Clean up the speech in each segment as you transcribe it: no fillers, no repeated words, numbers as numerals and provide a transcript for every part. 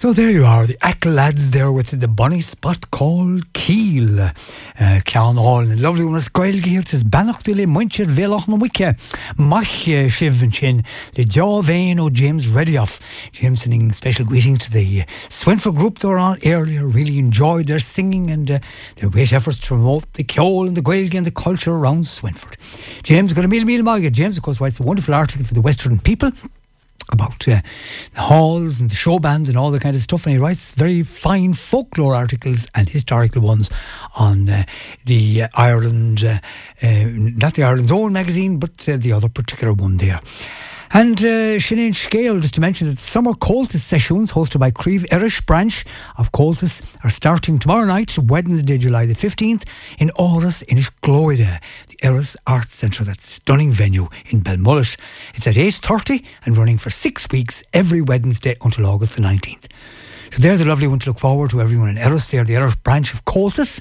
So there you are, the Ack lads there with the bonny spot called Keel. Clown Hall, and lovely one is Gael here, it is Bannock de le Muncher Velach no Wicke. Mach Shiv and Chin, le Jaw Vane o James Redioff. James sending special greetings to the Swinford group that were on earlier. Really enjoyed their singing and their great efforts to promote the Ceol and the Gaeilge and the culture around Swinford. James got a meal Maga. James, of course, writes a wonderful article for the Western People about the halls and the show bands and all that kind of stuff, and he writes very fine folklore articles and historical ones on the Ireland, not the Ireland's Own magazine, but the other particular one there. And Sinead Scale, just to mention that summer Coltis sessions hosted by Creve Irish branch of Coltis are starting tomorrow night, Wednesday, July the 15th, in Áras Inishglóide, the Eris Arts Centre, that stunning venue in Belmullet. It's at 8:30 and running for 6 weeks every Wednesday until August the 19th. So there's a lovely one to look forward to, everyone in Eris there, the Irish branch of Coltis.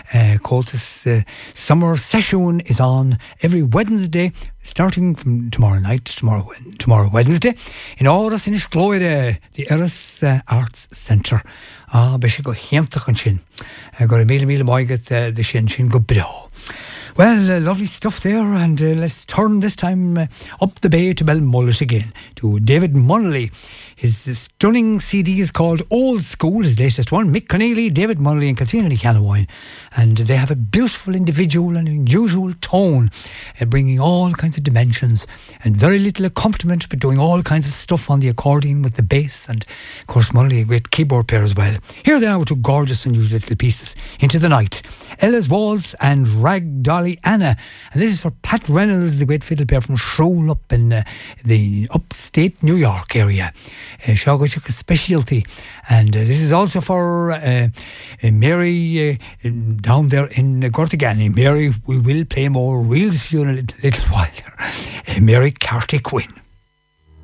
Coltis summer session is on every Wednesday, starting from tomorrow night, tomorrow Wednesday, in Áras Inishglóide, the Eris Arts Centre. Beshi go hiamtach an sin. Got a mile moiget the sin go bro. Well, lovely stuff there, and let's turn this time up the bay to Belmullet again, to David Munnelly. His stunning CD is called Old School, his latest one. Mick Connelly, David Munnelly and Katrina Callawine, and they have a beautiful individual and unusual tone, bringing all kinds of dimensions and very little accompaniment, but doing all kinds of stuff on the accordion with the bass, and of course Munnelly, a great keyboard player as well. Here they are with two gorgeous unusual little pieces, Into the Night, Ella's Waltz and Rag Dolly Anna, and this is for Pat Reynolds, the great fiddle player from Shrule up in the upstate New York area. Shawgochuk a specialty, and this is also for Mary down there in Gortigani. Mary, we will play more reels for you in a little while. Mary Carty Quinn.